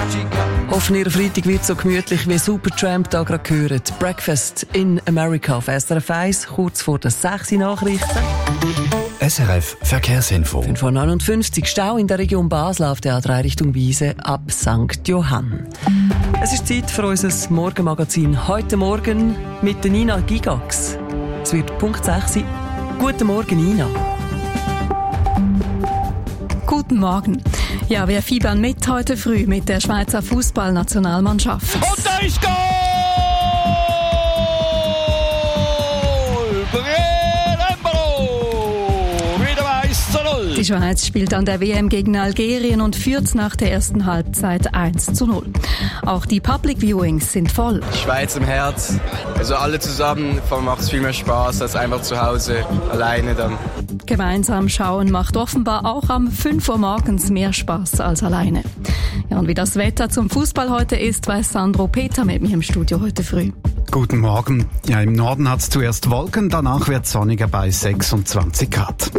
Hoffen, Ihr Freitag wird so gemütlich wie Supertramp da gerade gehört. Breakfast in America auf SRF 1, kurz vor den 6 Nachrichten. SRF Verkehrsinfo. 5:59 Stau in der Region Basel auf der A3 Richtung Wiese ab St. Johann. Es ist Zeit für unser Morgenmagazin. Heute Morgen mit der Nina Gigax. Es wird Punkt 6 sein. Guten Morgen, Nina. Guten Morgen. Ja, wir fiebern mit heute früh mit der Schweizer Fußballnationalmannschaft. Und da ist Goal! Die Schweiz spielt an der WM gegen Algerien und führt nach der ersten Halbzeit 1:0. Auch die Public Viewings sind voll. Schweiz im Herz, also alle zusammen, macht es viel mehr Spaß als einfach zu Hause, alleine dann. Gemeinsam schauen macht offenbar auch am 5 Uhr morgens mehr Spaß als alleine. Ja, und wie das Wetter zum Fußball heute ist, weiß Sandro Peter mit mir im Studio heute früh. Guten Morgen. Ja, im Norden hat es zuerst Wolken, danach wird es sonniger bei 26 Grad.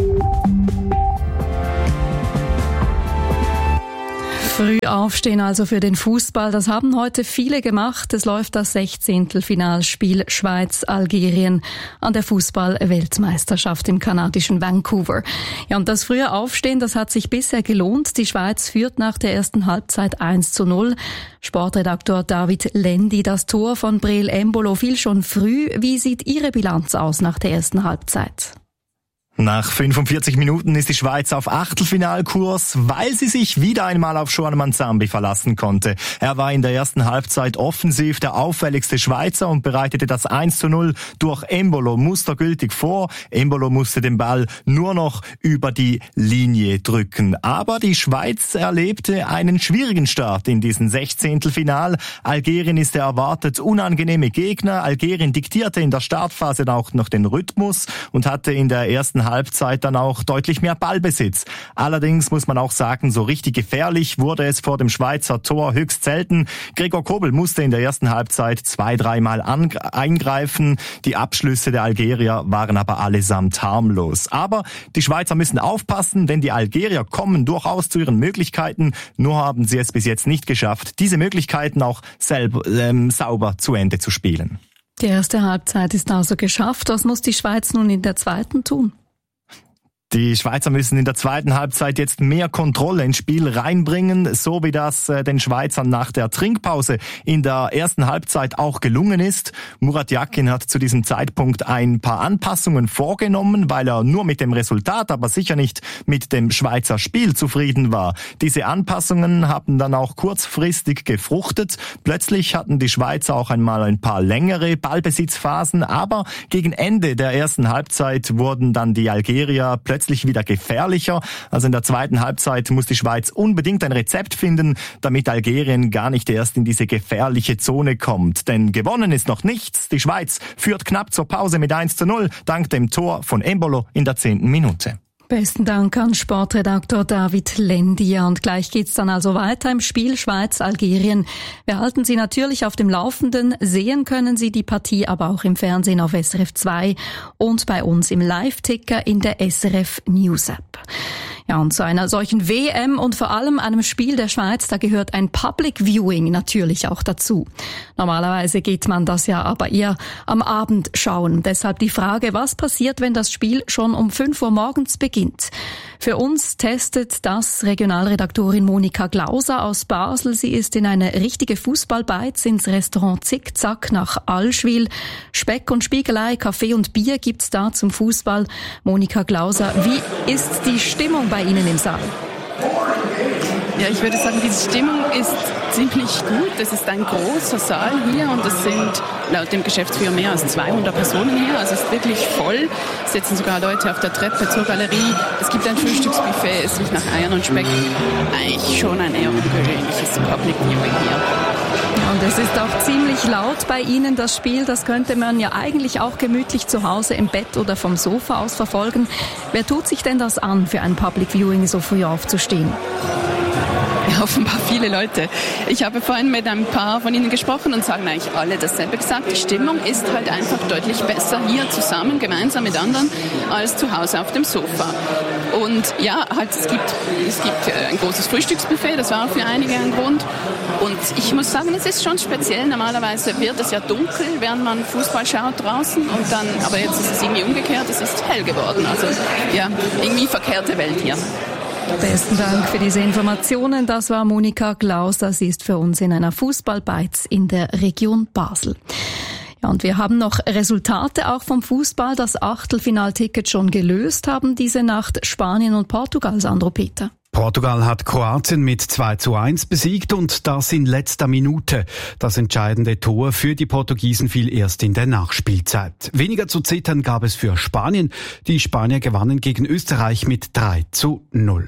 Früh aufstehen also für den Fußball, das haben heute viele gemacht. Es läuft das 16. Finalspiel Schweiz-Algerien an der Fußball-Weltmeisterschaft im kanadischen Vancouver. Ja, und das frühe Aufstehen, das hat sich bisher gelohnt. Die Schweiz führt nach der ersten Halbzeit 1:0. Sportredaktor David Lendi, das Tor von Breel Embolo fiel schon früh. Wie sieht Ihre Bilanz aus nach der ersten Halbzeit? Nach 45 Minuten ist die Schweiz auf Achtelfinalkurs, weil sie sich wieder einmal auf Shoan Manzambi verlassen konnte. Er war in der ersten Halbzeit offensiv der auffälligste Schweizer und bereitete das 1:0 durch Embolo mustergültig vor. Embolo musste den Ball nur noch über die Linie drücken. Aber die Schweiz erlebte einen schwierigen Start in diesem 16. Final. Algerien ist der erwartet unangenehme Gegner. Algerien diktierte in der Startphase auch noch den Rhythmus und hatte in der ersten Halbzeit dann auch deutlich mehr Ballbesitz. Allerdings muss man auch sagen, so richtig gefährlich wurde es vor dem Schweizer Tor höchst selten. Gregor Kobel musste in der ersten Halbzeit 2-3 Mal eingreifen. Die Abschlüsse der Algerier waren aber allesamt harmlos. Aber die Schweizer müssen aufpassen, denn die Algerier kommen durchaus zu ihren Möglichkeiten. Nur haben sie es bis jetzt nicht geschafft, diese Möglichkeiten auch sauber zu Ende zu spielen. Die erste Halbzeit ist also geschafft. Was muss die Schweiz nun in der zweiten tun? Die Schweizer müssen in der zweiten Halbzeit jetzt mehr Kontrolle ins Spiel reinbringen, so wie das den Schweizern nach der Trinkpause in der ersten Halbzeit auch gelungen ist. Murat Yakin hat zu diesem Zeitpunkt ein paar Anpassungen vorgenommen, weil er nur mit dem Resultat, aber sicher nicht mit dem Schweizer Spiel zufrieden war. Diese Anpassungen haben dann auch kurzfristig gefruchtet. Plötzlich hatten die Schweizer auch einmal ein paar längere Ballbesitzphasen, aber gegen Ende der ersten Halbzeit wurden dann die Algerier plötzlich wieder gefährlicher. Also in der zweiten Halbzeit muss die Schweiz unbedingt ein Rezept finden, damit Algerien gar nicht erst in diese gefährliche Zone kommt. Denn gewonnen ist noch nichts. Die Schweiz führt knapp zur Pause mit 1:0 dank dem Tor von Embolo in der 10. Minute. Besten Dank an Sportredaktor David Lendi. Und gleich geht's dann also weiter im Spiel Schweiz-Algerien. Wir halten Sie natürlich auf dem Laufenden. Sehen können Sie die Partie aber auch im Fernsehen auf SRF 2 und bei uns im Live-Ticker in der SRF News App. Ja, und zu einer solchen WM und vor allem einem Spiel der Schweiz, da gehört ein Public Viewing natürlich auch dazu. Normalerweise geht man das ja aber eher am Abend schauen. Deshalb die Frage, was passiert, wenn das Spiel schon um 5 Uhr morgens beginnt? Für uns testet das Regionalredaktorin Monika Glauser aus Basel. Sie ist in eine richtige Fußballbeiz ins Restaurant Zickzack nach Allschwil. Speck und Spiegelei, Kaffee und Bier gibt's da zum Fußball. Monika Glauser, wie ist die Stimmung bei Ihnen im Saal? Ja, ich würde sagen, die Stimmung ist ziemlich gut. Es ist ein großer Saal hier und es sind laut dem Geschäftsführer mehr als 200 Personen hier. Also es ist wirklich voll. Es sitzen sogar Leute auf der Treppe zur Galerie. Es gibt ein Frühstücksbuffet. Es riecht nach Eiern und Speck. Eigentlich schon ein eher ungewöhnliches Public Viewing hier. Und es ist auch ziemlich laut bei Ihnen, das Spiel. Das könnte man ja eigentlich auch gemütlich zu Hause im Bett oder vom Sofa aus verfolgen. Wer tut sich denn das an, für ein Public Viewing so früh aufzustehen? Ja, offenbar viele Leute. Ich habe vorhin mit ein paar von ihnen gesprochen und sagen eigentlich alle dasselbe gesagt. Die Stimmung ist halt einfach deutlich besser hier zusammen, gemeinsam mit anderen, als zu Hause auf dem Sofa. Und ja, halt, es gibt ein großes Frühstücksbuffet, das war für einige ein Grund. Und ich muss sagen, es ist schon speziell. Normalerweise wird es ja dunkel, während man Fußball schaut draußen. Aber jetzt ist es irgendwie umgekehrt, es ist hell geworden. Also ja, irgendwie verkehrte Welt hier. Besten Dank für diese Informationen. Das war Monika Glauser. Sie ist für uns in einer Fußball-Beiz in der Region Basel. Ja, und wir haben noch Resultate auch vom Fußball. Das Achtelfinalticket schon gelöst haben diese Nacht Spanien und Portugal, Sandro Peter. Portugal hat Kroatien mit 2:1 besiegt und das in letzter Minute. Das entscheidende Tor für die Portugiesen fiel erst in der Nachspielzeit. Weniger zu zittern gab es für Spanien. Die Spanier gewannen gegen Österreich mit 3:0.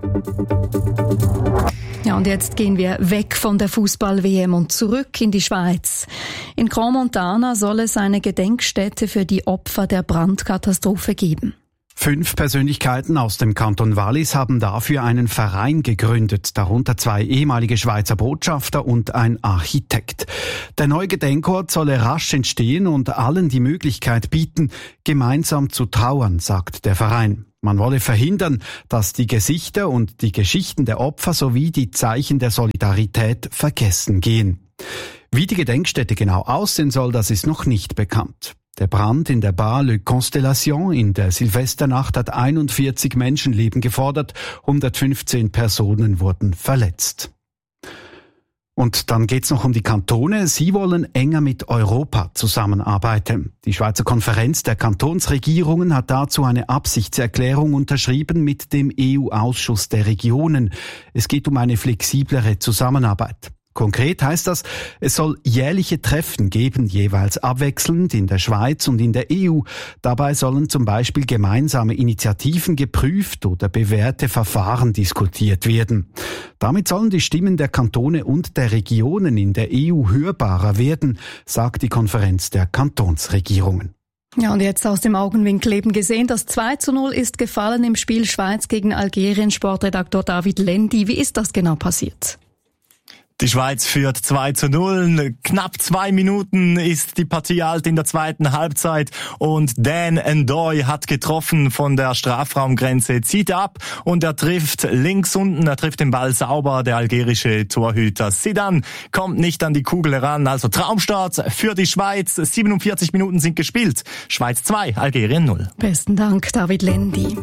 Ja, und jetzt gehen wir weg von der Fußball-WM und zurück in die Schweiz. In Crans-Montana soll es eine Gedenkstätte für die Opfer der Brandkatastrophe geben. 5 Persönlichkeiten aus dem Kanton Wallis haben dafür einen Verein gegründet, darunter 2 ehemalige Schweizer Botschafter und ein Architekt. Der neue Gedenkort solle rasch entstehen und allen die Möglichkeit bieten, gemeinsam zu trauern, sagt der Verein. Man wolle verhindern, dass die Gesichter und die Geschichten der Opfer sowie die Zeichen der Solidarität vergessen gehen. Wie die Gedenkstätte genau aussehen soll, das ist noch nicht bekannt. Der Brand in der Bar Le Constellation in der Silvesternacht hat 41 Menschenleben gefordert, 115 Personen wurden verletzt. Und dann geht's noch um die Kantone. Sie wollen enger mit Europa zusammenarbeiten. Die Schweizer Konferenz der Kantonsregierungen hat dazu eine Absichtserklärung unterschrieben mit dem EU-Ausschuss der Regionen. Es geht um eine flexiblere Zusammenarbeit. Konkret heißt das, es soll jährliche Treffen geben, jeweils abwechselnd in der Schweiz und in der EU. Dabei sollen zum Beispiel gemeinsame Initiativen geprüft oder bewährte Verfahren diskutiert werden. Damit sollen die Stimmen der Kantone und der Regionen in der EU hörbarer werden, sagt die Konferenz der Kantonsregierungen. Ja, und jetzt aus dem Augenwinkel eben gesehen, das 2:0 ist gefallen im Spiel Schweiz gegen Algerien. Sportredaktor David Lendi, wie ist das genau passiert? Die Schweiz führt 2:0. Knapp 2 Minuten ist die Partie alt in der zweiten Halbzeit und Dan Ndoye hat getroffen von der Strafraumgrenze, zieht ab und er trifft links unten, er trifft den Ball sauber, der algerische Torhüter Zidane kommt nicht an die Kugel heran. Also Traumstart für die Schweiz. 47 Minuten sind gespielt. Schweiz 2, Algerien 0. Besten Dank, David Lendi.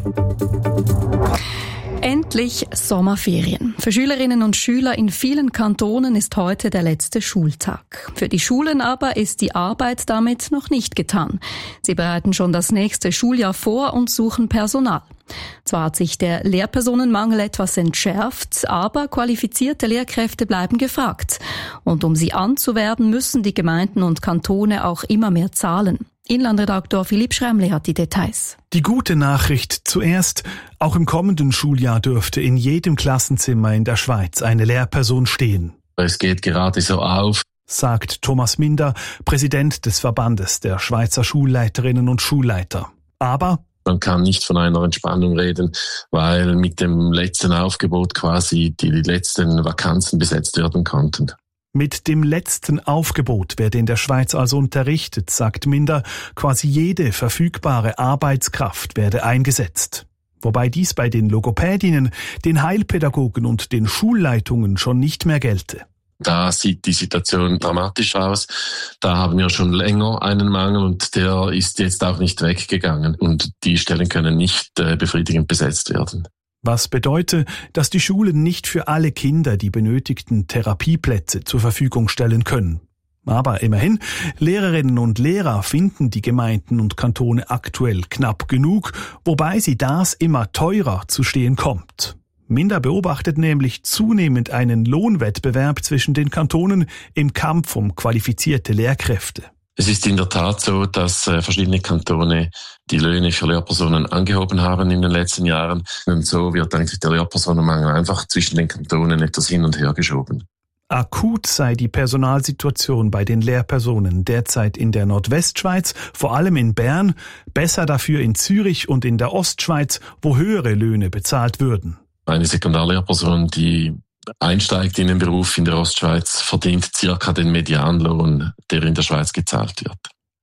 Endlich Sommerferien. Für Schülerinnen und Schüler in vielen Kantonen ist heute der letzte Schultag. Für die Schulen aber ist die Arbeit damit noch nicht getan. Sie bereiten schon das nächste Schuljahr vor und suchen Personal. Zwar hat sich der Lehrpersonenmangel etwas entschärft, aber qualifizierte Lehrkräfte bleiben gefragt. Und um sie anzuwerben, müssen die Gemeinden und Kantone auch immer mehr zahlen. Inlandredaktor Philipp Schremli hat die Details. Die gute Nachricht zuerst. Auch im kommenden Schuljahr dürfte in jedem Klassenzimmer in der Schweiz eine Lehrperson stehen. Es geht gerade so auf, sagt Thomas Minder, Präsident des Verbandes der Schweizer Schulleiterinnen und Schulleiter. Aber man kann nicht von einer Entspannung reden, weil mit dem letzten Aufgebot quasi die letzten Vakanzen besetzt werden konnten. Mit dem letzten Aufgebot werde in der Schweiz also unterrichtet, sagt Minder, quasi jede verfügbare Arbeitskraft werde eingesetzt. Wobei dies bei den Logopädinnen, den Heilpädagogen und den Schulleitungen schon nicht mehr gelte. Da sieht die Situation dramatisch aus. Da haben wir schon länger einen Mangel und der ist jetzt auch nicht weggegangen. Und die Stellen können nicht befriedigend besetzt werden. Was bedeutet, dass die Schulen nicht für alle Kinder die benötigten Therapieplätze zur Verfügung stellen können. Aber immerhin, Lehrerinnen und Lehrer finden die Gemeinden und Kantone aktuell knapp genug, wobei sie das immer teurer zu stehen kommt. Minder beobachtet nämlich zunehmend einen Lohnwettbewerb zwischen den Kantonen im Kampf um qualifizierte Lehrkräfte. Es ist in der Tat so, dass verschiedene Kantone die Löhne für Lehrpersonen angehoben haben in den letzten Jahren. Und so wird eigentlich der Lehrpersonenmangel einfach zwischen den Kantonen etwas hin und her geschoben. Akut sei die Personalsituation bei den Lehrpersonen derzeit in der Nordwestschweiz, vor allem in Bern, besser dafür in Zürich und in der Ostschweiz, wo höhere Löhne bezahlt würden. Eine Sekundarlehrperson, die einsteigt in den Beruf in der Ostschweiz, verdient circa den Medianlohn, der in der Schweiz gezahlt wird.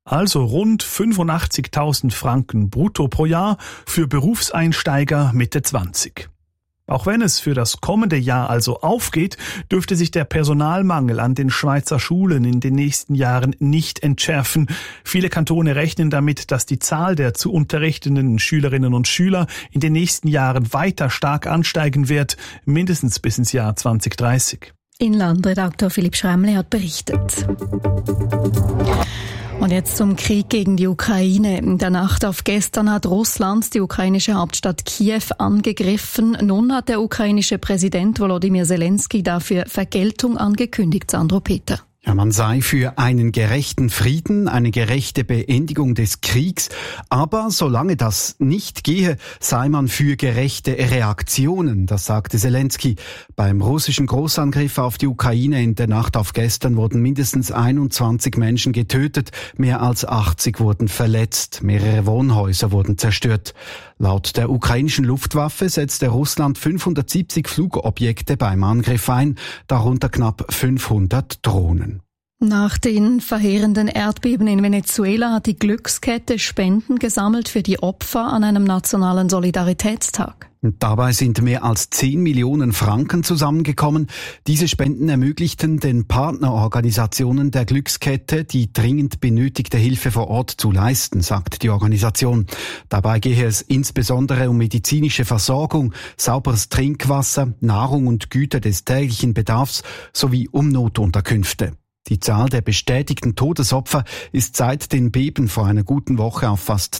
also rund 85.000 Franken brutto pro Jahr für Berufseinsteiger Mitte 20. Auch wenn es für das kommende Jahr also aufgeht, dürfte sich der Personalmangel an den Schweizer Schulen in den nächsten Jahren nicht entschärfen. Viele Kantone rechnen damit, dass die Zahl der zu unterrichtenden Schülerinnen und Schüler in den nächsten Jahren weiter stark ansteigen wird, mindestens bis ins Jahr 2030. Inlandredakteur Philipp Schremli hat berichtet. Und jetzt zum Krieg gegen die Ukraine. In der Nacht auf gestern hat Russland die ukrainische Hauptstadt Kiew angegriffen. Nun hat der ukrainische Präsident Volodymyr Zelensky dafür Vergeltung angekündigt, Sandro Peter. Ja, man sei für einen gerechten Frieden, eine gerechte Beendigung des Kriegs, aber solange das nicht gehe, sei man für gerechte Reaktionen, das sagte Zelensky. Beim russischen Großangriff auf die Ukraine in der Nacht auf gestern wurden mindestens 21 Menschen getötet, mehr als 80 wurden verletzt, mehrere Wohnhäuser wurden zerstört. Laut der ukrainischen Luftwaffe setzte Russland 570 Flugobjekte beim Angriff ein, darunter knapp 500 Drohnen. Nach den verheerenden Erdbeben in Venezuela hat die Glückskette Spenden gesammelt für die Opfer an einem nationalen Solidaritätstag. Und dabei sind mehr als 10 Millionen Franken zusammengekommen. Diese Spenden ermöglichten den Partnerorganisationen der Glückskette, die dringend benötigte Hilfe vor Ort zu leisten, sagt die Organisation. Dabei gehe es insbesondere um medizinische Versorgung, sauberes Trinkwasser, Nahrung und Güter des täglichen Bedarfs sowie um Notunterkünfte. Die Zahl der bestätigten Todesopfer ist seit den Beben vor einer guten Woche auf fast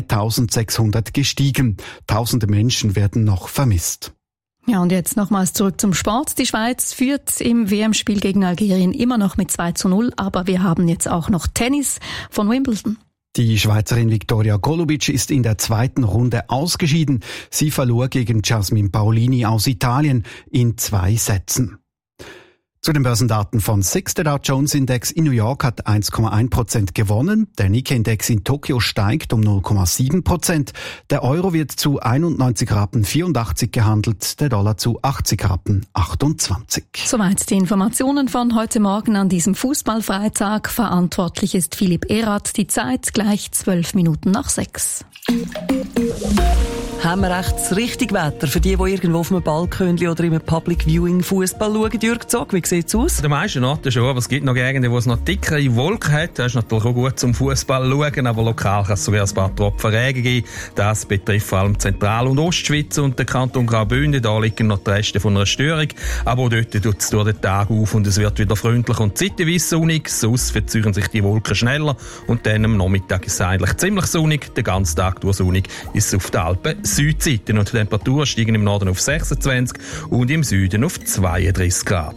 2600 gestiegen. Tausende Menschen werden noch vermisst. Ja, und jetzt nochmals zurück zum Sport. Die Schweiz führt im WM-Spiel gegen Algerien immer noch mit 2:0, aber wir haben jetzt auch noch Tennis von Wimbledon. Die Schweizerin Viktoria Golubic ist in der zweiten Runde ausgeschieden. Sie verlor gegen Jasmine Paolini aus Italien in 2 Sätzen. Zu den Börsendaten von SIX. Der Dow Jones Index in New York hat 1,1% gewonnen. Der Nikkei-Index in Tokio steigt um 0,7%. Der Euro wird zu 91,84 Rappen gehandelt, der Dollar zu 80,28 Rappen. Soweit die Informationen von heute Morgen an diesem Fußballfreitag. Verantwortlich ist Philipp Erath. Die Zeit gleich 6:12. Haben wir echt das richtige Wetter für die irgendwo auf einem Balkönchen oder im Public Viewing Fußball schauen? Jürg Zog, wie sieht's aus? Der meisten Orten schon, aber es gibt noch Gegenden, wo es noch dickere Wolken hat. Das ist natürlich auch gut zum Fußball schauen, aber lokal kann es sogar ein paar Tropfen Regen geben. Das betrifft vor allem Zentral- und Ostschweiz und den Kanton Graubünden. Da liegen noch die Reste von einer Störung. Aber auch dort tut es durch den Tag auf und es wird wieder freundlich und zeitweise sonnig. Sonst verziehen sich die Wolken schneller und dann am Nachmittag ist es eigentlich ziemlich sonnig. Den ganzen Tag durch sonnig ist es auf der Alpen Südseite und die Temperaturen steigen im Norden auf 26 und im Süden auf 32 Grad.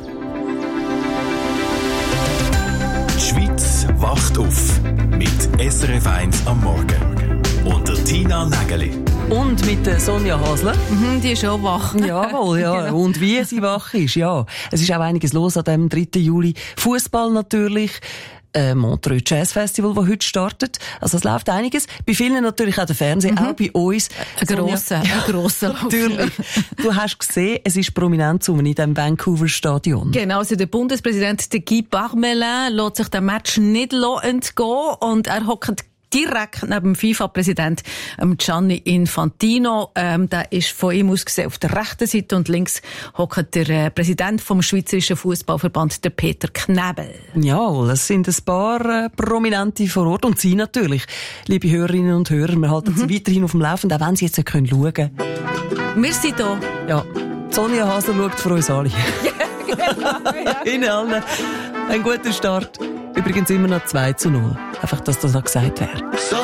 Die Schweiz wacht auf mit SRF 1 am Morgen. Und der Tina Nägeli. Und mit der Sonja Hasler. Die ist auch wach. Jawohl, ja. Genau. Und wie sie wach ist, ja. Es ist auch einiges los an dem 3. Juli. Fußball natürlich. Montreux Jazz Festival, das heute startet. Also es läuft einiges. Bei vielen natürlich auch der Fernseher, auch bei uns. Ein grosser natürlich. Du hast gesehen, es ist prominent in diesem Vancouver Stadion. Genau, also der Bundespräsident der Guy Parmelin lässt sich den Match nicht entgehen und er hockt direkt neben dem FIFA-Präsident Gianni Infantino. Der ist von ihm aus gesehen auf der rechten Seite und links hockt der Präsident vom Schweizerischen Fußballverband, der Peter Knebel. Ja, es sind ein paar Prominente vor Ort und Sie natürlich, liebe Hörerinnen und Hörer. Wir halten Sie weiterhin auf dem Laufenden, auch wenn Sie jetzt schauen können. Wir sind da. Ja, Sonja Hasler schaut für uns alle. Ja, genau. Ihnen allen ein guter Start. Übrigens immer noch 2:0. Einfach, dass das noch gesagt wäre.